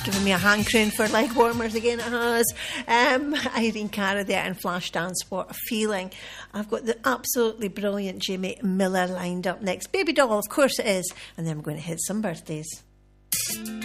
Giving me a hankering for leg warmers again, it has. Irene Cara there and Flashdance, What a Feeling. I've got the absolutely brilliant Jamie Miller lined up next. Baby Doll, of course it is. And then I'm going to hit some birthdays.